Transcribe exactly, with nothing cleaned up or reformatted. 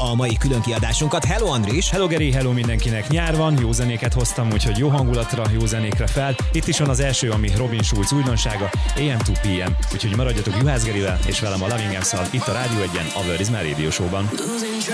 a mai különkiadásunkat. Hello Andris! Hello Geri, hello mindenkinek. Nyár van, jó zenéket hoztam, úgyhogy jó hangulatra, jó zenékre fel. Itt is van az első, ami Robin Schulz újdonsága, á em to pé em. Úgyhogy maradjatok Juhász Gerivel és velem a Loving Emszal itt a Rádió egyen, a Word is My Radio Show-ban.